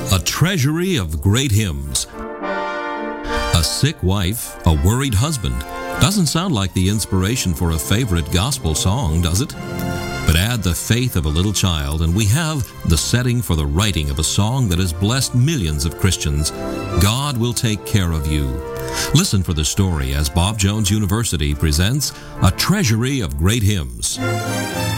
A treasury of great hymns. A sick wife, a worried husband. Doesn't sound like the inspiration for a favorite gospel song, does it? But add the faith of a little child, and we have the setting for the writing of a song that has blessed millions of Christians. God will take care of you. Listen for the story as Bob Jones University presents A Treasury of Great Hymns.